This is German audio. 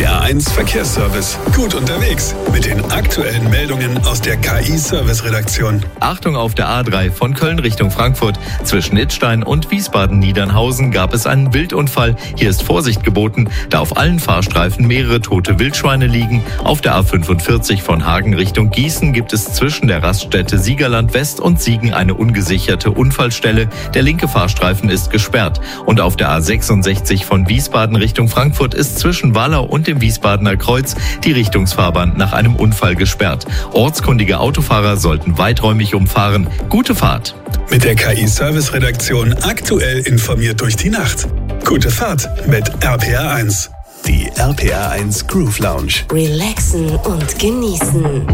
RPA1 Verkehrsservice. Gut unterwegs mit den aktuellen Meldungen aus der KI-Service-Redaktion. Achtung, auf der A3 von Köln Richtung Frankfurt. Zwischen Idstein und Wiesbaden-Niedernhausen gab es einen Wildunfall. Hier ist Vorsicht geboten, da auf allen Fahrstreifen mehrere tote Wildschweine liegen. Auf der A45 von Hagen Richtung Gießen gibt es zwischen der Raststätte Siegerland West und Siegen eine ungesicherte Unfallstelle. Der linke Fahrstreifen ist gesperrt. Und auf der A66 von Wiesbaden Richtung Frankfurt ist zwischen Wallau und dem Wiesbadener Kreuz die Richtungsfahrbahn nach einem Unfall gesperrt. Ortskundige Autofahrer sollten weiträumig umfahren. Gute Fahrt! Mit der KI-Service-Redaktion aktuell informiert durch die Nacht. Gute Fahrt mit RPA1. Die RPA1 Groove Lounge. Relaxen und genießen.